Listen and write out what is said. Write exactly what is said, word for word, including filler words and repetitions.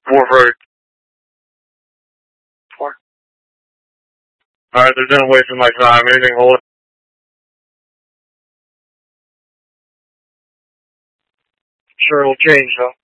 Wharf Road. Four. Alright, they're done wasting my time. Anything hold it? Sure, it'll change though.